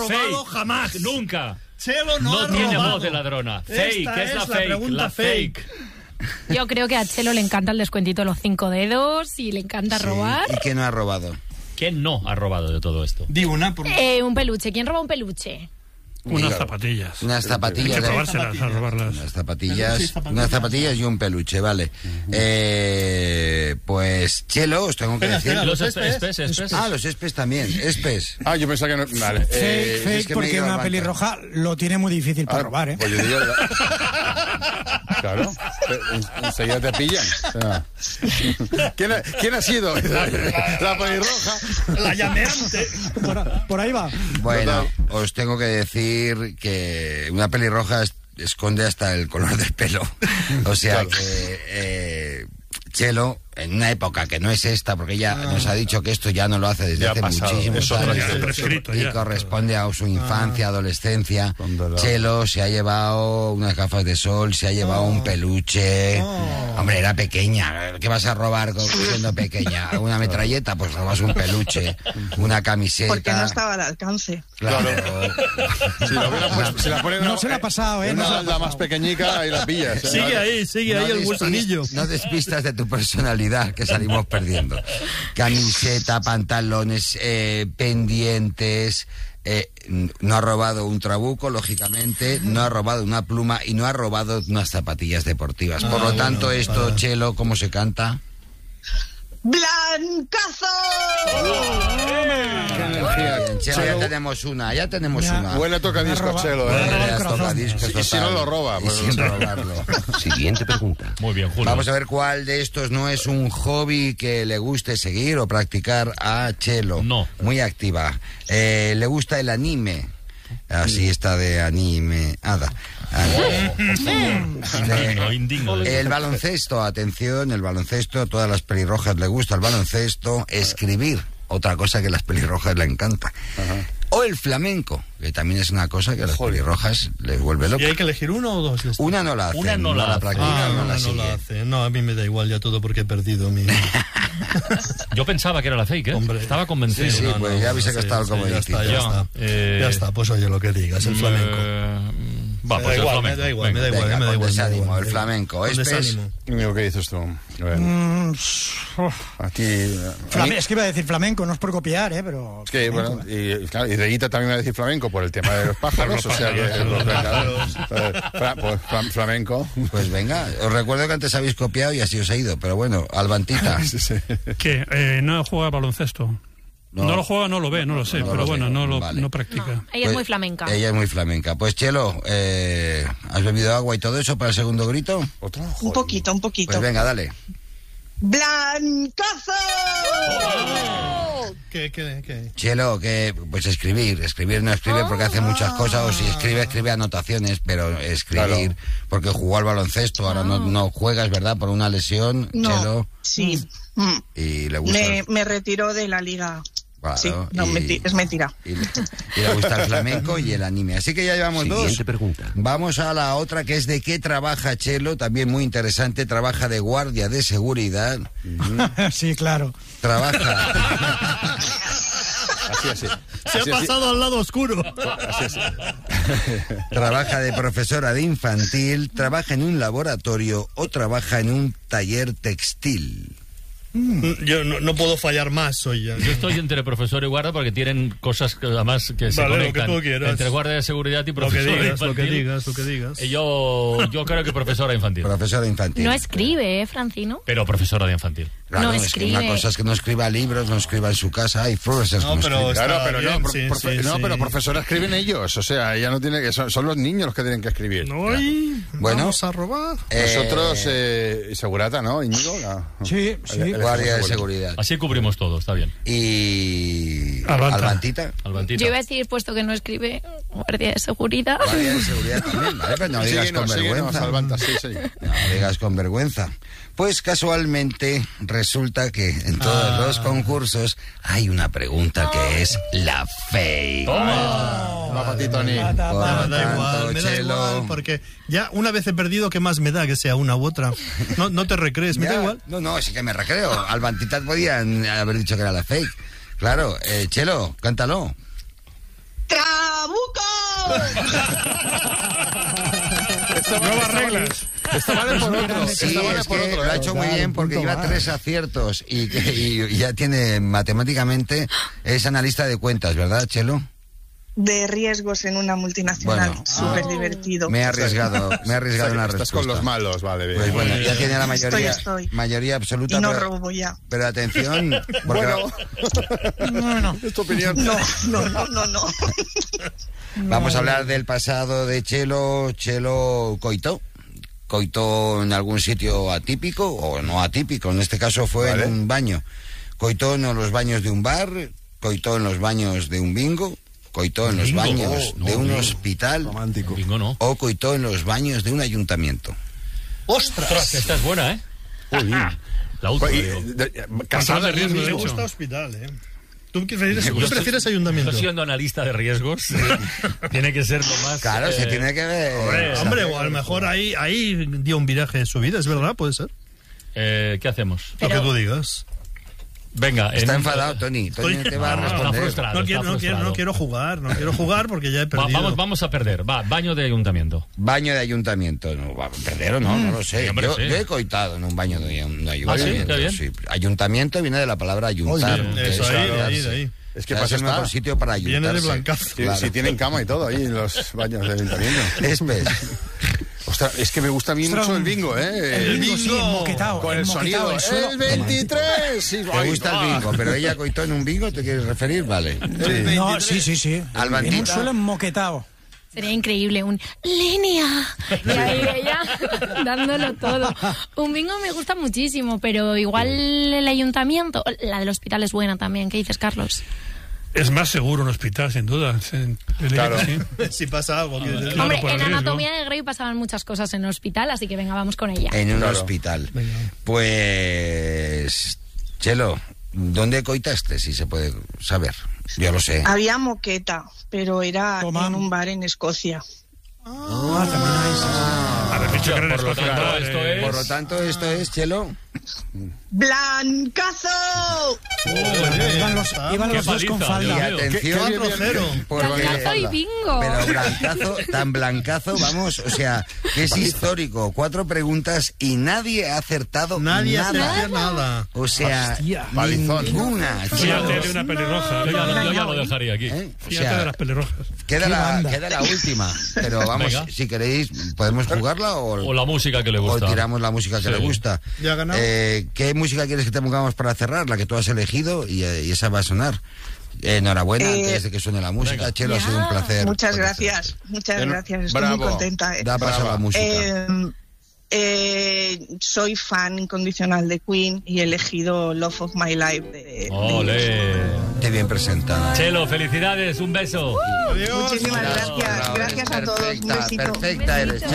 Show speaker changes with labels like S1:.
S1: robado
S2: fake.
S1: jamás.
S2: Nunca.
S1: Chelo no ha
S2: tiene
S1: robado.
S2: voz de ladrona.
S1: Esta
S2: Fake, es la fake.
S1: pregunta
S2: La fake.
S3: Yo creo que a Chelo le encanta el descuentito de los 5 dedos y le encanta robar.
S4: ¿Y quién no ha robado?
S2: ¿Quién no ha robado de todo esto?
S1: Di una por...
S3: Un peluche. ¿Quién roba un peluche?
S5: Unas zapatillas.
S4: Unas zapatillas.
S5: Hay que probárselas, a robarlas.
S4: Unas zapatillas y un peluche, vale. Pues, Chelo, os tengo que decir...
S2: Los espes.
S4: Ah, los espes también, espes.
S6: Ah, yo pensaba que no... Vale.
S7: Fake,
S4: es que me he
S7: porque
S4: ido al
S7: una
S4: banco.
S7: pelirroja lo tiene muy difícil para robar, ¿eh?
S6: Pues yo digo... Claro, enseguida te pillan. O sea, ¿quién ha sido? La pelirroja.
S1: La llameante.
S7: Por ahí va.
S4: Bueno, os tengo que decir que una pelirroja esconde hasta el color del pelo. O sea
S6: Claro.
S4: que Chelo, en una época que no es esta, porque ella nos ha dicho que esto ya no lo hace desde
S6: Ya ha
S4: hace
S6: pasado,
S4: muchísimos
S6: eso
S4: años
S6: está
S5: prescrito
S4: y
S5: ya.
S4: corresponde a su infancia, adolescencia.
S6: Con dolor.
S4: Chelo se ha llevado unas gafas de sol, se ha llevado un peluche. Hombre, era pequeña. ¿Qué vas a robar siendo pequeña? ¿Una metralleta? Pues robas un peluche, una camiseta.
S8: Porque no estaba al alcance.
S4: Claro.
S6: Si la hubiera puesto, si la ponen
S7: No se la ha pasado, ¿eh?
S6: Una
S7: No se la ha
S6: la más pequeñica y la pillas. ¿eh?
S1: Sigue ahí el gusanillo.
S4: No despistas de tu personalidad, que salimos perdiendo. Camiseta, pantalones, pendientes. No ha robado un trabuco, lógicamente, no ha robado una pluma y no ha robado unas zapatillas deportivas. Por lo tanto, esto, Chelo, ¿cómo se canta?
S8: ¡Blancazo!
S6: Qué energía.
S4: Bien, Chelo, ya tenemos una.
S6: Huele a tocadiscos, Chelo,
S4: Ya
S6: ¿eh?
S4: toca discos,
S6: Y si no
S4: total.
S6: lo roba,
S4: Y
S6: pues
S4: sin
S6: no.
S4: robarlo.
S9: Siguiente pregunta.
S2: Muy bien, Julio.
S4: Vamos a ver cuál de estos no es un hobby que le guste seguir o practicar a Chelo.
S2: No.
S4: Muy activa. Le gusta el anime. Así está de anime.
S2: Indigno.
S4: El baloncesto, atención, el baloncesto, a todas las pelirrojas le gusta el baloncesto. Escribir, otra cosa que a las pelirrojas le encanta. O el flamenco, que también es una cosa que a las pelirrojas les vuelve
S1: ¿Y
S4: loco.
S1: hay que elegir uno o dos?
S4: Una no la hace,
S2: Una no la hace.
S4: practica, no la
S1: no
S4: sigue.
S1: la hace. No, a mí me da igual ya todo porque he perdido mi...
S2: Yo pensaba que era la fake, ¿eh?
S1: Hombre.
S2: Estaba convencido.
S4: Sí, pues ya habéis gastado el comodín.
S1: Ya está, pues oye lo que digas, el flamenco.
S2: Va, pues el flamenco.
S1: Me da igual,
S4: Venga,
S1: me da
S4: con
S1: igual.
S4: desánimo, el flamenco.
S1: Con
S4: Espes,
S1: desánimo.
S6: Amigo, ¿qué dices tú? A ver, a ti...
S7: Es que iba a decir flamenco, no es por copiar, pero...
S6: Es que, bueno, y Reguita también va a decir flamenco por el tema de los pájaros, o sea que... Pues flamenco.
S4: pues venga, os recuerdo que antes habéis copiado y así os ha ido, pero bueno, Albantita.
S5: ¿Qué? ¿No juega baloncesto? No lo juega, no lo ve, no lo sé,
S4: No
S5: pero
S4: lo
S5: bueno,
S4: sé. Vale.
S5: no practica.
S3: Ella es muy flamenca.
S4: Ella es muy flamenca. Pues Chelo, ¿has bebido agua y todo eso para el segundo grito?
S8: Un poquito.
S4: Pues venga, dale.
S8: ¡Blancazo!
S1: ¿Qué?
S4: Chelo, que pues escribir no escribe porque hace muchas cosas, o si escribe anotaciones, pero escribir, porque jugó al baloncesto, ahora no juegas, ¿verdad? Por una lesión,
S8: No,
S4: Chelo.
S8: sí.
S4: Y le gusta.
S8: Me retiró de la liga.
S4: Claro,
S8: Sí, no, es mentira.
S4: Y le gusta el flamenco y el anime. Así que ya llevamos dos.
S9: Siguiente pregunta.
S4: Vamos a la otra, que es de qué trabaja Chelo, también muy interesante. Trabaja de guardia de seguridad.
S7: Sí, claro.
S4: Trabaja...
S6: Así.
S1: Se ha pasado al lado oscuro.
S4: Trabaja de profesora de infantil, trabaja en un laboratorio o trabaja en un taller textil.
S1: Yo no puedo fallar más, soy ya.
S2: Yo estoy entre profesor y guarda porque tienen cosas que además que se
S1: Vale,
S2: conectan
S1: lo que tú quieras.
S2: entre guardia de seguridad y
S1: Lo que
S2: profesor
S1: digas, lo
S2: infantil.
S1: que digas.
S2: Yo creo que profesora infantil.
S4: Profesora infantil.
S3: No escribe, Francino.
S2: Pero profesora de infantil.
S4: Claro,
S3: no
S4: es que
S3: escribe.
S4: una cosa es que no escriba libros, no escriba en su casa, hay profesores que no escriben.
S6: Claro, pero
S1: bien,
S6: no,
S1: sí,
S6: no,
S1: sí.
S6: pero profesora escriben ellos, o sea, ella no tiene que son los niños los que tienen que escribir.
S4: Bueno,
S1: vamos a robar.
S6: Nosotros, segurata, ¿no, Íñigo?
S7: Sí.
S4: guardia de seguridad.
S2: Así cubrimos todo, está bien.
S4: Y...
S5: Albanta.
S4: Albantita.
S2: Albantita.
S3: Yo iba a decir, puesto que no escribe, guardia de seguridad.
S4: Guardia de seguridad también, ¿vale? Pero no digas con vergüenza.
S6: Albanta, sí.
S4: No digas con vergüenza. Pues casualmente resulta que en todos los concursos hay una pregunta que es la fake.
S6: Va para ti, Tony.
S4: Por
S1: Me da
S4: tanto,
S1: igual, porque ya una vez he perdido, ¿qué más me da que sea una u otra? No te recrees, me da
S4: Ya,
S1: igual.
S4: No, sí que me recreo. Albantitas podían haber dicho que era la fake. Claro, Chelo, cántalo.
S8: ¡Tramposo!
S5: Nuevas reglas.
S6: Esto vale por otro.
S4: Sí,
S6: Esto vale
S4: es
S6: por
S4: que
S6: otro.
S4: lo ha hecho muy bien porque
S7: Punto
S4: lleva
S7: más.
S4: 3 aciertos y ya tiene matemáticamente, es analista de cuentas, ¿verdad, Chelo?
S8: De riesgos en una multinacional.
S4: Bueno.
S8: Súper divertido.
S4: Me he arriesgado en la respuesta.
S6: Estás con los malos, vale, bien.
S4: Pues bueno, ya tiene la mayoría,
S8: Estoy.
S4: mayoría absoluta.
S8: Y no
S4: pero,
S8: robo ya.
S4: pero atención, porque
S6: Bueno, es tu opinión.
S8: No.
S4: vamos a hablar del pasado de Chelo. Chelo coitó en algún sitio atípico o no atípico, en este caso fue
S6: Vale.
S4: en un baño. Coitó en los baños de un bar, coitó en los baños de un bingo, coitó en los
S2: Bingo,
S4: baños
S2: no,
S4: de un
S2: bingo.
S4: hospital
S6: Romántico.
S2: Bingo no.
S4: o coitó en los baños de un ayuntamiento.
S2: ¡Ostras! Esta es buena, ¿eh? La última, digo.
S6: Casado
S5: de riesgo,
S1: Me
S5: de hecho.
S1: gusta hospital, ¿eh? ¿Tú prefieres ayuntamiento?
S2: Yo siendo analista de riesgos, tiene que ser lo más...
S4: Claro, se tiene que ver.
S1: Hombre, o a lo mejor ahí dio un viraje en su vida, es verdad, puede ser.
S2: ¿Qué hacemos?
S1: Lo que tú digas.
S2: Venga.
S4: Está enfadado, Tony. Tony te va a
S2: Está
S4: responder.
S2: frustrado.
S1: No quiero jugar porque ya he perdido.
S2: Vamos a perder. Va, baño de ayuntamiento.
S4: Baño de ayuntamiento. No, va a perder o no, no lo sé.
S2: Sí, hombre,
S4: yo
S2: sí.
S4: he coitado en un baño de un
S2: ¿Ah, sí?
S4: ayuntamiento.
S2: Qué bien.
S4: Sí. Ayuntamiento viene de la palabra ayuntar.
S1: Eso,
S4: Es
S1: ahí,
S4: ayudarse.
S1: de ahí.
S6: Es que
S4: O sea,
S6: pasa
S4: es el mejor
S6: está.
S4: sitio para ayuntarse.
S1: Viene de blancazo.
S6: Sí,
S4: Claro.
S6: sí, tienen cama y todo ahí en los baños del ayuntamiento.
S4: Espera.
S6: Ostras, es que me gusta a mí
S7: Ostras,
S6: mucho el bingo, ¿eh?
S7: El bingo, sí, moquetao.
S6: Con el sonido.
S7: moquetao, suelo
S6: ¡El 23! Sí,
S4: ¿Te
S6: ay,
S4: gusta el bingo? ¿Pero ella coitó en un bingo? ¿Te quieres referir? Vale.
S7: No, sí.
S4: Albantita.
S7: En un suelo moquetao.
S3: Sería increíble, un línea. Y ahí ella dándolo todo. Un bingo me gusta muchísimo, pero igual el ayuntamiento, la del hospital es buena también. ¿Qué dices, Carlos?
S5: Es más seguro un hospital, sin duda.
S6: Claro.
S5: Sí.
S1: Si pasa algo, quieres decir.
S5: Claro,
S3: Hombre,
S5: por el
S3: en
S5: riesgo.
S3: Anatomía de Grey pasaban muchas cosas en el hospital, así que venga, vamos con ella.
S4: En un
S6: Claro.
S4: hospital. Pues... Chelo, ¿dónde coitaste? Si se puede saber. Yo lo sé.
S8: Había moqueta, pero era
S7: Toma.
S8: en un bar en Escocia.
S5: Haber dicho que era
S2: Por lo
S5: Escocia,
S2: tanto,
S5: vale.
S2: esto es...
S4: Por lo tanto, esto es, Chelo.
S8: ¡Blancazo!
S7: Iban los
S2: Qué
S7: dos con
S2: paliza,
S4: Y
S2: Dios
S7: falda.
S2: mío.
S4: atención,
S1: 4-0.
S4: porque-
S3: Blancazo y bingo.
S4: Pero blancazo, tan blancazo, vamos, o sea, que es histórico. 4 preguntas y nadie ha acertado
S1: Nadie hace
S4: nada.
S1: nada.
S4: O sea,
S7: Hostia.
S6: Palizón.
S4: ninguna.
S5: Fíjate de una pelirroja.
S2: Yo ya lo dejaría aquí.
S4: ¿Eh? O
S5: Fíjate
S4: sea,
S5: de las pelirrojas.
S4: queda la última. Pero vamos,
S2: Venga.
S4: si queréis, podemos jugarla
S2: O la música que le
S4: o
S2: gusta.
S4: tiramos la música que
S2: Sí.
S4: le gusta.
S1: Ya ha ganado.
S4: ¿Qué música quieres que te pongamos para cerrar? La que tú has elegido y esa va a sonar. Enhorabuena, antes de que suene la música.
S2: Venga.
S4: Chelo, ha sido un placer.
S8: Muchas
S4: conocerte.
S8: gracias. Muchas
S6: Bueno,
S8: gracias. Estoy
S6: bravo.
S8: muy contenta.
S4: Da paso a la
S6: Brava.
S4: música.
S8: Soy fan incondicional de Queen y he elegido Love of My Life de
S2: Ole.
S4: Qué bien presentada.
S2: Chelo, felicidades, un beso.
S1: Adiós.
S8: Muchísimas
S4: Bravo,
S8: gracias.
S4: bravo,
S8: Gracias a
S4: eres
S8: todos. Un
S4: perfecta,
S8: besito.
S4: perfecta eres, Chelo.